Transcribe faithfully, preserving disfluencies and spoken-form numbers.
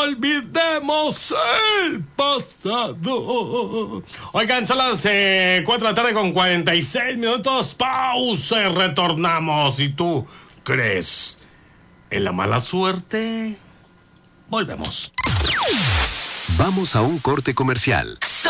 olvidemos el pasado. Oigan, son las eh, cuatro de la tarde con cuarenta y seis minutos. Pausa y retornamos. ¿Y tú crees en la mala suerte? Volvemos. Vamos a un corte comercial.